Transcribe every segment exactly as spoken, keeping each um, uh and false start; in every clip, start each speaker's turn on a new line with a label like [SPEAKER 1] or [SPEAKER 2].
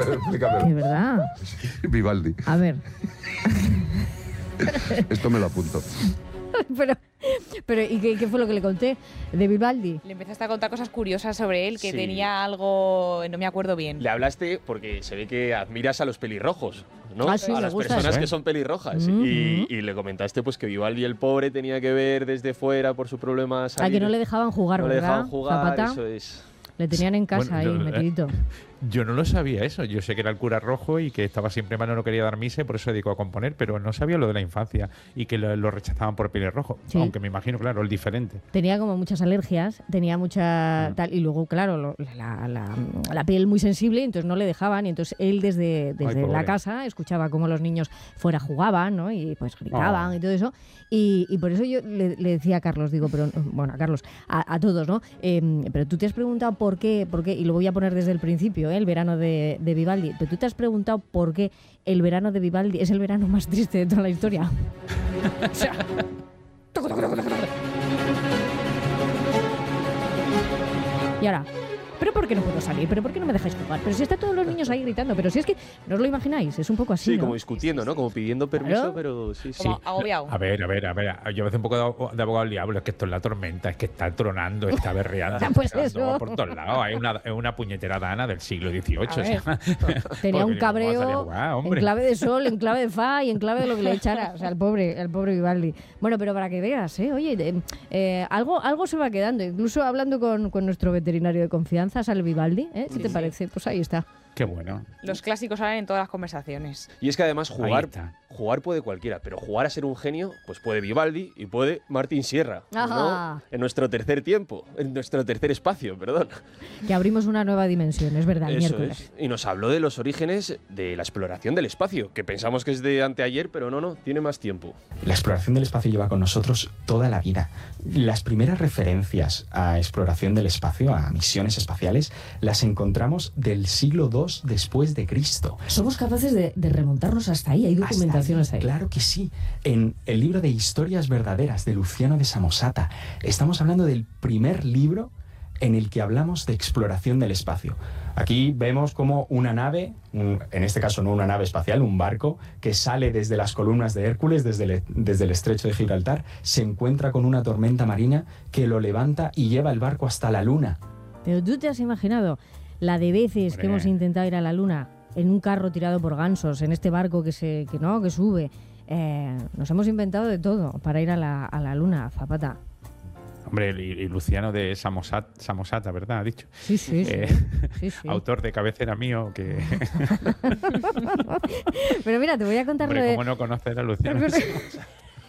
[SPEAKER 1] explícamelo.
[SPEAKER 2] ¿De verdad?
[SPEAKER 1] Vivaldi.
[SPEAKER 2] A ver.
[SPEAKER 1] Esto me lo apunto.
[SPEAKER 2] pero, pero ¿y qué, qué fue lo que le conté de Vivaldi?
[SPEAKER 3] Le empezaste a contar cosas curiosas sobre él, que
[SPEAKER 4] Sí.
[SPEAKER 3] tenía algo, no me acuerdo bien.
[SPEAKER 4] Le hablaste porque se ve que admiras a los pelirrojos, ¿no?
[SPEAKER 2] Ah, sí,
[SPEAKER 4] a
[SPEAKER 2] me
[SPEAKER 4] las
[SPEAKER 2] gusta
[SPEAKER 4] personas
[SPEAKER 2] eso.
[SPEAKER 4] que son pelirrojas.
[SPEAKER 2] Mm-hmm.
[SPEAKER 4] y, y le comentaste pues que Vivaldi el pobre tenía que ver desde fuera por su problema.
[SPEAKER 2] A que no le dejaban jugar,
[SPEAKER 4] no
[SPEAKER 2] ¿verdad?
[SPEAKER 4] le dejaban jugar,
[SPEAKER 2] Zapata.
[SPEAKER 4] eso es.
[SPEAKER 2] Le tenían en casa
[SPEAKER 5] Bueno,
[SPEAKER 2] ahí,
[SPEAKER 5] no,
[SPEAKER 2] metidito.
[SPEAKER 5] Yo no lo sabía eso. Yo sé que era el cura rojo y que estaba siempre mal, no quería dar misa y por eso se dedicó a componer, pero no sabía lo de la infancia y que lo, lo rechazaban por pelirrojo.
[SPEAKER 2] Sí.
[SPEAKER 5] Aunque me imagino, claro, el diferente.
[SPEAKER 2] Tenía como muchas alergias, tenía mucha
[SPEAKER 5] Mm.
[SPEAKER 2] tal, y luego, claro, lo- la, la- la piel muy sensible, entonces no le dejaban, y entonces él desde, desde
[SPEAKER 5] pobre.
[SPEAKER 2] la casa escuchaba cómo los niños fuera jugaban, ¿no? Y pues gritaban
[SPEAKER 5] Oh.
[SPEAKER 2] y todo eso, y, y por eso yo le, le decía a Carlos, digo, pero bueno, a Carlos, a, a todos, ¿no? Eh, pero tú te has preguntado por qué, por qué, y lo voy a poner desde el principio, ¿eh? El verano de, de Vivaldi, pero tú te has preguntado por qué el verano de Vivaldi es el verano más triste de toda la historia. O sea, y ahora, ¿pero por qué no puedo salir? ¿Pero por qué no me dejáis jugar? Pero si están todos los niños ahí gritando, pero si es que no os lo imagináis, es un poco así,
[SPEAKER 4] Sí,
[SPEAKER 2] ¿no?
[SPEAKER 4] como discutiendo, ¿no? Como pidiendo permiso,
[SPEAKER 2] Claro.
[SPEAKER 4] pero sí, sí.
[SPEAKER 3] Como agobiado.
[SPEAKER 5] A ver, a ver, a ver. Yo a veces un poco de, de abogado al diablo. Es que esto es la tormenta, es que está tronando, está berreando.
[SPEAKER 2] Ah, pues
[SPEAKER 5] está
[SPEAKER 2] eso.
[SPEAKER 5] dando por todos lados. Hay una, es una puñetera dana del siglo dieciocho.
[SPEAKER 2] A ver,
[SPEAKER 5] o sea,
[SPEAKER 2] tenía
[SPEAKER 5] porque
[SPEAKER 2] un
[SPEAKER 5] digo, ¿cómo va a salir a
[SPEAKER 2] cabreo
[SPEAKER 5] jugar,
[SPEAKER 2] en
[SPEAKER 5] hombre?
[SPEAKER 2] clave de sol, en clave de fa y en clave de lo que le echara. O sea, el pobre, el pobre Vivaldi. Bueno, pero para que veas, ¿eh? Oye, eh, eh, algo, algo se va quedando. Incluso hablando con, con nuestro veterinario de confianza, sale Vivaldi, ¿eh? ¿Qué
[SPEAKER 3] Sí,
[SPEAKER 2] te
[SPEAKER 3] sí.
[SPEAKER 2] parece? Pues ahí está.
[SPEAKER 5] Qué bueno.
[SPEAKER 3] Los clásicos salen en todas las conversaciones.
[SPEAKER 4] Y es que además jugar,
[SPEAKER 5] está.
[SPEAKER 4] jugar puede cualquiera, pero jugar a ser un genio, pues puede Vivaldi y puede Martín Sierra, ¿no?
[SPEAKER 2] Ajá.
[SPEAKER 4] En nuestro tercer tiempo, en nuestro tercer espacio, perdón.
[SPEAKER 2] Que abrimos una nueva dimensión, es verdad, el
[SPEAKER 4] Eso
[SPEAKER 2] miércoles.
[SPEAKER 4] es. Y nos habló de los orígenes de la exploración del espacio, que pensamos que es de anteayer, pero no, no, tiene más tiempo.
[SPEAKER 6] La exploración del espacio lleva con nosotros toda la vida. Las primeras referencias a exploración del espacio, a misiones espaciales, las encontramos del siglo segundo después de Cristo.
[SPEAKER 2] Somos capaces de, de remontarnos hasta ahí, hay documentación hasta ahí.
[SPEAKER 6] Claro que sí. En el libro de Historias Verdaderas de Luciano de Samosata, estamos hablando del primer libro en el que hablamos de exploración del espacio. Aquí vemos como una nave, un, en este caso no una nave espacial, un barco, que sale desde las columnas de Hércules, desde el, desde el estrecho de Gibraltar, se encuentra con una tormenta marina que lo levanta y lleva el barco hasta la Luna.
[SPEAKER 2] Pero tú te has imaginado la de veces que
[SPEAKER 5] Hombre.
[SPEAKER 2] hemos intentado ir a la Luna en un carro tirado por gansos, en este barco que se que no que sube. Eh, nos hemos inventado de todo para ir a la, a la Luna, Zapata.
[SPEAKER 5] Hombre, y, y Luciano de Samosat, Samosata, ¿verdad? Ha dicho.
[SPEAKER 2] Sí, sí, sí.
[SPEAKER 5] Eh,
[SPEAKER 2] sí, sí.
[SPEAKER 5] Autor de cabecera mío, que...
[SPEAKER 2] Pero mira, te voy a contar lo
[SPEAKER 5] Hombre,
[SPEAKER 2] de...
[SPEAKER 5] ¿cómo no conocer a Luciano de Samosata?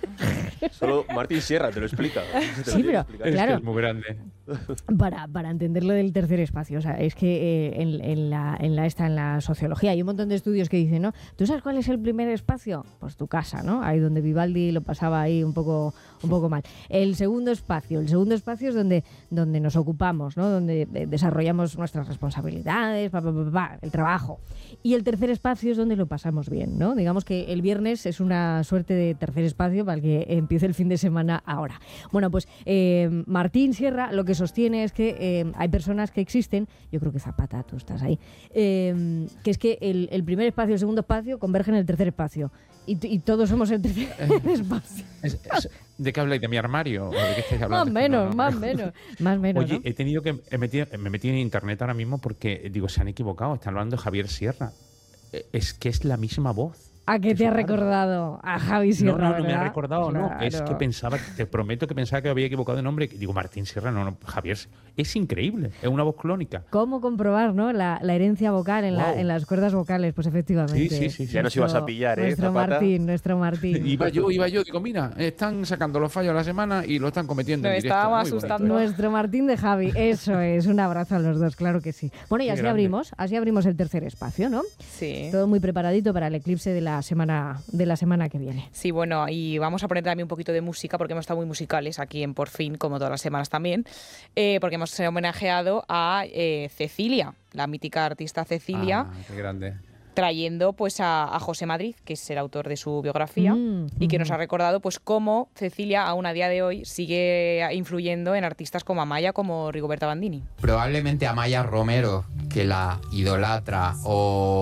[SPEAKER 4] Solo Martín Sierra te lo explica. Te lo
[SPEAKER 2] Sí,
[SPEAKER 4] tiene
[SPEAKER 2] pero-
[SPEAKER 4] que explicar.
[SPEAKER 5] Es
[SPEAKER 2] Claro.
[SPEAKER 5] que es muy grande.
[SPEAKER 2] Para, para entender lo del tercer espacio, o sea, es que eh, en, en la, en la esta en la sociología hay un montón de estudios que dicen, ¿no? ¿Tú sabes cuál es el primer espacio? Pues tu casa, ¿no? Ahí donde Vivaldi lo pasaba ahí un poco, un poco mal. El segundo espacio, el segundo espacio es donde, donde nos ocupamos, ¿no? Donde eh, desarrollamos nuestras responsabilidades, pa, pa, pa, pa, el trabajo. Y el tercer espacio es donde lo pasamos bien, ¿no? Digamos que el viernes es una suerte de tercer espacio para el que empiece el fin de semana ahora. Bueno, pues eh, Martín Sierra lo que sostiene es que eh, hay personas que existen, yo creo que Zapata, tú estás ahí, eh, que es que el, el primer espacio y el segundo espacio convergen en el tercer espacio. Y, t- y todos somos el tercer espacio.
[SPEAKER 5] Es- es- ¿De qué habláis? ¿De mi armario? ¿O de qué estáis
[SPEAKER 2] Más o
[SPEAKER 5] hablando?
[SPEAKER 2] menos,
[SPEAKER 5] No, no,
[SPEAKER 2] más o
[SPEAKER 5] no.
[SPEAKER 2] menos. Más o menos,
[SPEAKER 5] Oye,
[SPEAKER 2] ¿no?
[SPEAKER 5] he tenido que... he metido- me metí en internet ahora mismo porque, digo, se han equivocado. Están hablando de Javier Sierra. Eh, Es que es la misma voz.
[SPEAKER 2] ¿A qué
[SPEAKER 5] Qué
[SPEAKER 2] te ha
[SPEAKER 5] raro.
[SPEAKER 2] recordado? A Javi
[SPEAKER 5] No,
[SPEAKER 2] Sierra,
[SPEAKER 5] no, no me ha
[SPEAKER 2] ¿verdad?
[SPEAKER 5] recordado, no. Es
[SPEAKER 2] Claro.
[SPEAKER 5] que pensaba, te prometo que pensaba que había equivocado de nombre. Digo, Martín Sierra, no, no, Javier. Es increíble. Es una voz clónica.
[SPEAKER 2] ¿Cómo comprobar, ¿no? la, la herencia vocal en, la-
[SPEAKER 5] Wow.
[SPEAKER 2] en las cuerdas vocales? Pues efectivamente.
[SPEAKER 5] Sí, sí, sí, sí.
[SPEAKER 4] Ya nos ibas a pillar, ¿eh,
[SPEAKER 2] Nuestro
[SPEAKER 4] Zapata?
[SPEAKER 2] Martín, nuestro Martín.
[SPEAKER 5] Iba yo, iba yo, digo, mira, están sacando los fallos a la semana y lo están cometiendo
[SPEAKER 3] Nos
[SPEAKER 5] en directo.
[SPEAKER 3] estábamos
[SPEAKER 5] Muy bonito.
[SPEAKER 3] asustando.
[SPEAKER 2] Nuestro Martín de Javi, eso es, un abrazo a los dos, claro que sí. Bueno, y
[SPEAKER 5] Qué
[SPEAKER 2] así
[SPEAKER 5] grande.
[SPEAKER 2] abrimos, así abrimos el tercer espacio, ¿no?
[SPEAKER 3] Sí.
[SPEAKER 2] Todo muy preparadito para el eclipse de la semana, de la semana que viene.
[SPEAKER 3] Sí, bueno, y vamos a poner también un poquito de música porque hemos estado muy musicales aquí en Por Fin, como todas las semanas también, eh, porque hemos homenajeado a eh, Cecilia, la mítica artista Cecilia,
[SPEAKER 5] Ah, qué grande.
[SPEAKER 3] trayendo pues a, a José Madrid, que es el autor de su biografía,
[SPEAKER 2] Mm,
[SPEAKER 3] y que
[SPEAKER 2] mm.
[SPEAKER 3] nos ha recordado pues cómo Cecilia aún a día de hoy sigue influyendo en artistas como Amaya, como Rigoberta Bandini.
[SPEAKER 7] Probablemente Amaya Romero, que la idolatra, o